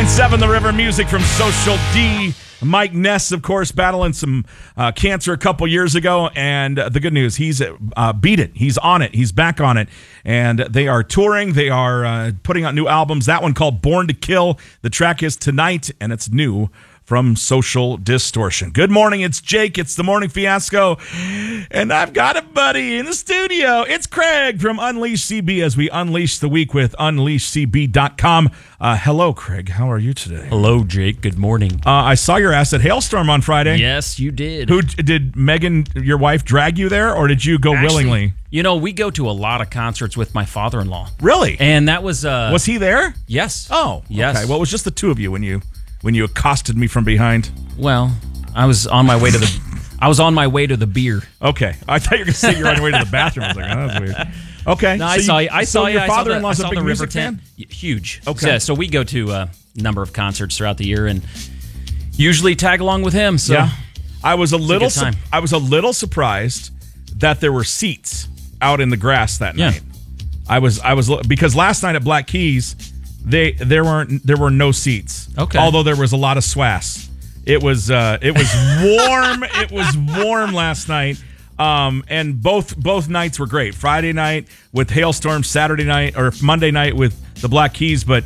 99.7 The River, music from Social D. Mike Ness, of course, battling some cancer a couple years ago, and the good news, he's beat it. He's on it. He's back on it, and they are touring. They are putting out new albums. That one called Born to Kill. The track is Tonight, and it's new from Social Distortion. Good morning, it's Jake. It's the Morning Fiasco, and I've got a buddy in the studio. It's Craig from Unleash CB as we unleash the week with UnleashCB.com. Hello, Craig. How are you today? Hello, Jake. Good morning. I saw your ass at Hailstorm on Friday. Yes, you did. Who did Megan, your wife, drag you there, or did you go willingly? You know, we go to a lot of concerts with my father-in-law. Really? And that was... was he there? Yes. Oh, yes. Okay. Well, it was just the two of you when you accosted me from behind. Well, I was on my way to the beer. Okay. I thought you were going to say you were on your way to the bathroom. I was like, oh, that's weird. Okay. No, I saw you. Your father-in-law's a big music fan? fan? Huge. Okay. Yeah, so we go to a number of concerts throughout the year and usually tag along with him. So yeah. I was a little surprised that there were seats out in the grass that night. I was because last night at Black Keys, there were no seats. Okay. Although there was a lot of swass. It was warm. It was warm last night. And both nights were great. Friday night with Hailstorm, Saturday night or Monday night with the Black Keys. But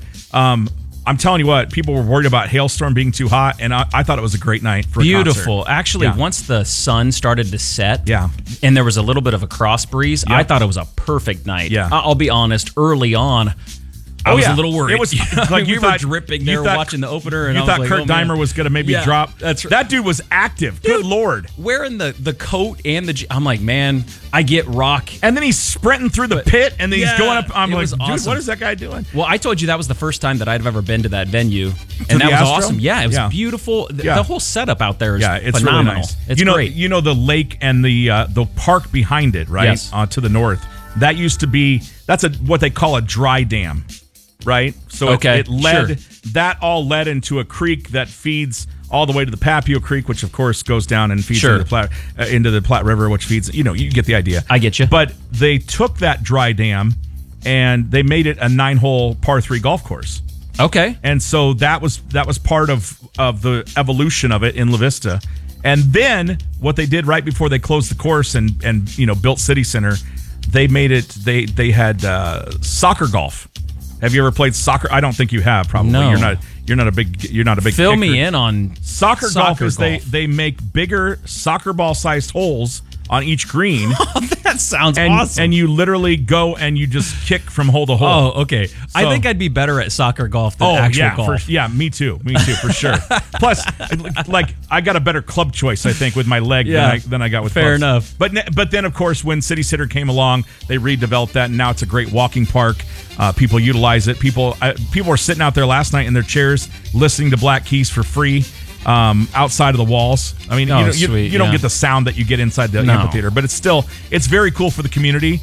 I'm telling you what, people were worried about Hailstorm being too hot, and I thought it was a great night for a beautiful. concert. Actually, once the sun started to set, yeah, and there was a little bit of a cross breeze, yeah. I thought it was a perfect night. Yeah, I'll be honest. Early on, I was a little worried. It was like we were dripping there watching the opener, and you I was thought like, Kurt Deimer was going to maybe drop. That's right. That dude was active. Good Lord, wearing the coat and I'm like, man, I get rock. And then he's sprinting through the pit, and then he's going up. I'm like, dude, awesome. what is that guy doing? Well, I told you that was the first time that I'd ever been to that venue, and that was Astro? awesome. Yeah, it was beautiful. The whole setup out there is it's phenomenal. Really nice. It's great. You know the lake and the park behind it, right? Yes. To the north. That used to be what they call a dry dam. Right, so it led that all led into a creek that feeds all the way to the Papio Creek, which of course goes down and feeds into the Platte River, which feeds. You get the idea. I get you. But they took that dry dam and they made it a 9-hole par 3 golf course. Okay, and so that was part of the evolution of it in La Vista. And then what they did right before they closed the course and built City Center, they made it. They had soccer golf. Have you ever played soccer? I don't think you have. Probably. No. You're not a big. Fill kicker. me in on soccer golf. They make bigger soccer ball sized holes on each green. That sounds awesome. And you literally go and you just kick from hole to hole. Oh, okay. I think I'd be better at soccer golf than actual golf. Me too, for sure. Plus, like I got a better club choice, I think, with my leg than I got with Fair clubs. enough. But then, of course, when City Center came along, they redeveloped that, and now it's a great walking park. People utilize it. People were sitting out there last night in their chairs listening to Black Keys for free. Outside of the walls. I mean, you don't get the sound that you get inside the amphitheater, but it's very cool for the community.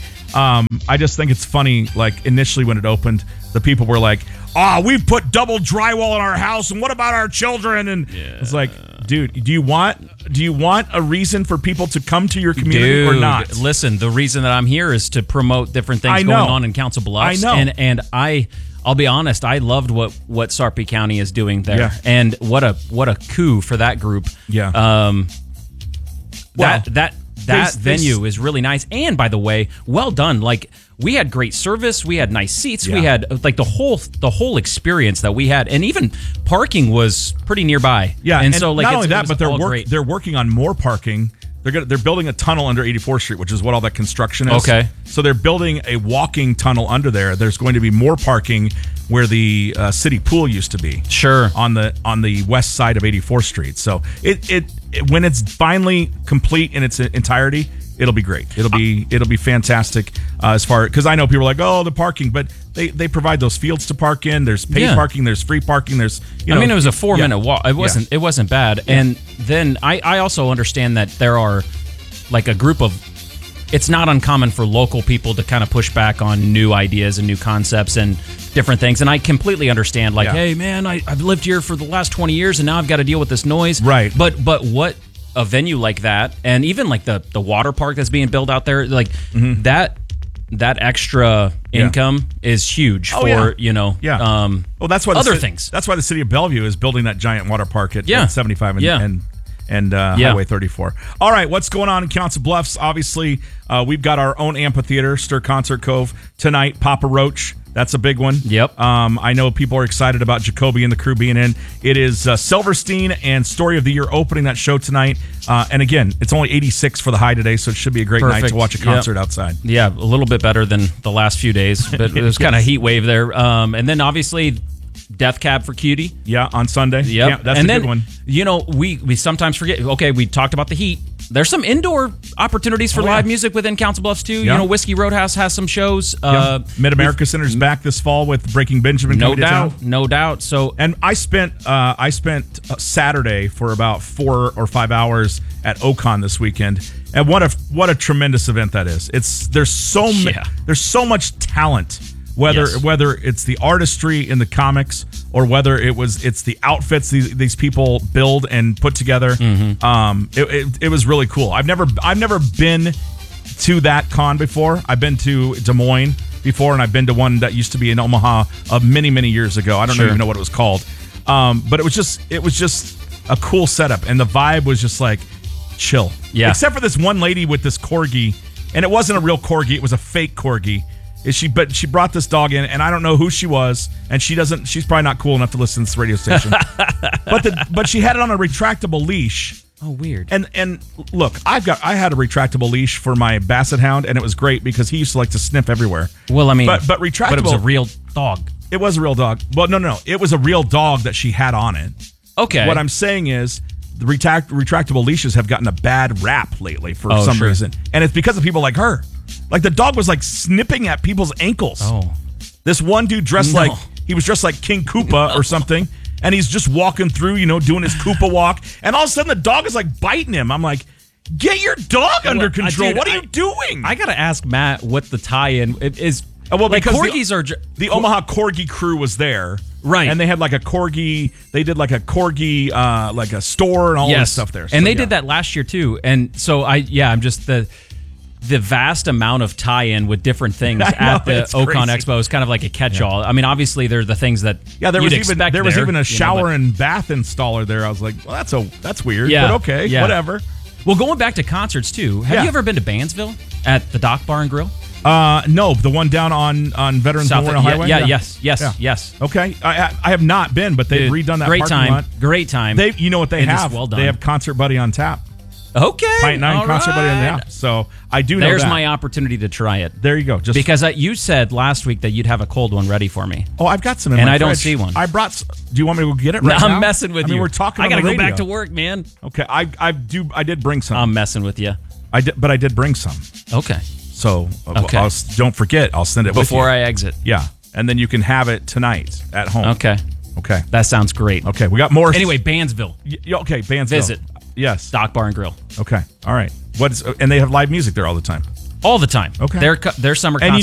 I just think it's funny, like initially when it opened, the people were like, we've put double drywall in our house, and what about our children? And it's like, dude, do you want a reason for people to come to your community or not? Listen, the reason that I'm here is to promote different things going on in Council Bluffs. I know. And I'll be honest, I loved what Sarpy County is doing there. Yeah. And what a coup for that group. Yeah. That venue is really nice. And by the way, well done. Like, we had great service, we had nice seats, we had like the whole experience that we had, and even parking was pretty nearby. Yeah. And so like not only that, but they're working on more parking. They're building a tunnel under 84th Street, which is what all that construction is. Okay. So they're building a walking tunnel under there. There's going to be more parking where the city pool used to be. Sure. On the west side of 84th Street. So it when it's finally complete in its entirety, it'll be great. It'll be fantastic as far, because I know people are like, the parking, but they provide those fields to park in. There's paid parking. There's free parking. There's it was a 4-minute walk. It wasn't bad. Yeah. And then I also understand that there are like a group of. It's not uncommon for local people to kind of push back on new ideas and new concepts and different things. And I completely understand, like, hey, man, I've lived here for the last 20 years and now I've got to deal with this noise. Right. But what a venue like that, and even like the water park that's being built out there, like that that extra income is huge for Well, that's why other things. That's why the city of Bellevue is building that giant water park at 75 and Highway 34. All right, what's going on in Council Bluffs? Obviously, we've got our own amphitheater, Stir Concert Cove tonight. Papa Roach, that's a big one. Yep. I know people are excited about Jacoby and the crew being in. It is Silverstein and Story of the Year opening that show tonight. And again, it's only 86 for the high today, so it should be a great night to watch a concert outside. Yeah, a little bit better than the last few days, but it was kind of heat wave there. And then obviously Death Cab for Cutie. Yeah, on Sunday. Yep. Yeah, that's a good one. You know, we sometimes forget, okay, we talked about the heat. There's some indoor opportunities for live music within Council Bluffs, too. Yeah. You know, Whiskey Roadhouse has some shows. Mid-America Center's back this fall with Breaking Benjamin. No doubt. So, and I spent Saturday for about 4 or 5 hours at Ocon this weekend, and what a tremendous event that is. There's so much talent. Whether it's the artistry in the comics or whether it's the outfits these people build and put together, it was really cool. I've never been to that con before. I've been to Des Moines before, and I've been to one that used to be in Omaha many years ago. I don't even know what it was called, but it was just a cool setup, and the vibe was just like chill. Yeah. Except for this one lady with this corgi, and it wasn't a real corgi; it was a fake corgi. But she brought this dog in, and I don't know who she was, and she's probably not cool enough to listen to this radio station. but she had it on a retractable leash. Oh, weird. And look, I had a retractable leash for my Basset Hound, and it was great because he used to like to sniff everywhere. Well, I mean, but retractable. But it was a real dog. It was a real dog. Well, no, it was a real dog that she had on it. Okay. What I'm saying is, the retractable leashes have gotten a bad rap lately for some reason, and it's because of people like her. Like the dog was like snipping at people's ankles. Oh, this one dude dressed like King Koopa or something, and he's just walking through, doing his Koopa walk, and all of a sudden the dog is like biting him. I'm like, get your dog under control. Dude, what are you doing? I gotta ask Matt what the tie-in is. Well, like because corgis the Omaha Corgi crew was there, right? And they had like a corgi. They did like a corgi, like a store and all this stuff there. So, and they did that last year too. And so I'm just the vast amount of tie-in with different things at the Ocon Expo is kind of like a catch-all. Yeah. I mean, obviously, there are the things that there was even a shower and bath installer there. I was like, well, that's weird, but okay, whatever. Well, going back to concerts, too, have you ever been to Bandsville at the Dock Bar and Grill? No, the one down on Veterans Memorial Highway? Yes. Okay, I have not been, but they've redone that parking lot. Great time. You know what they have? Well done. They have Concert Buddy on tap. Okay. Pint 9 Concert Buddy on tap. So I do know that. There's my opportunity to try it. There you go. Just because you said last week that you'd have a cold one ready for me. Oh, I've got some in my fridge. I don't see one. I brought. Do you want me to go get it right now? I'm messing with you. We're talking. I got to go back to work, man. Okay. I did bring some. I'm messing with you. I did bring some. Okay. So don't forget. I'll send it before I exit. Yeah, and then you can have it tonight at home. Okay. That sounds great. Okay, we got more. Anyway, Bandsville. Okay, Bandsville. Visit. Yes. Dock Bar and Grill. Okay. All right. And they have live music there all the time. All the time. Okay. Their summer and concert.